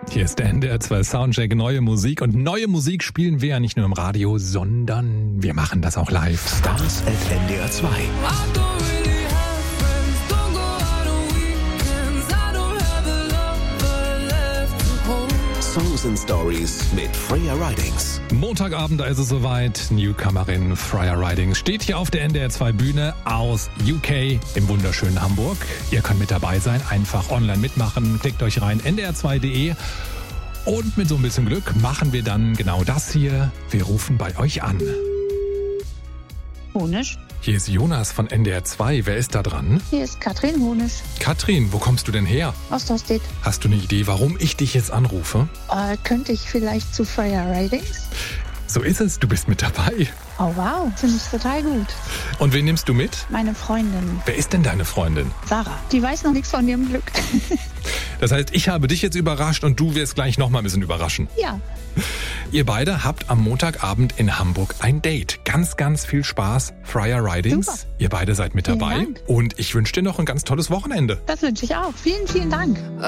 Hier ist der NDR 2 Soundcheck, neue Musik. Und neue Musik spielen wir ja nicht nur im Radio, sondern wir machen das auch live. Stars at NDR 2. Songs and Stories mit Freya Ridings. Montagabend, da ist es soweit. Newcomerin Freya Ridings steht hier auf der NDR 2 Bühne aus UK im wunderschönen Hamburg. Ihr könnt mit dabei sein, einfach online mitmachen. Klickt euch rein, ndr2.de. Und mit so ein bisschen Glück machen wir dann genau das hier. Wir rufen bei euch an. Honisch. Hier ist Jonas von NDR 2. Wer ist da dran? Hier ist Katrin Honisch. Katrin, wo kommst du denn her? Aus Dorstedt. Hast du eine Idee, warum ich dich jetzt anrufe? Könnte ich vielleicht zu Freya Ridings? So ist es, du bist mit dabei. Oh wow, finde ich total gut. Und wen nimmst du mit? Meine Freundin, Wer ist denn deine Freundin? Sarah. Die weiß noch nichts von ihrem Glück. Das heißt, ich habe dich jetzt überrascht und du wirst gleich noch mal ein bisschen überraschen. Ja. Ihr beide habt am Montagabend in Hamburg ein Date. Ganz, ganz viel Spaß. Freya Ridings, Super. Ihr beide seid mit Vielen dabei. Dank. Und ich wünsche dir noch ein ganz tolles Wochenende. Das wünsche ich auch. Vielen, vielen Dank.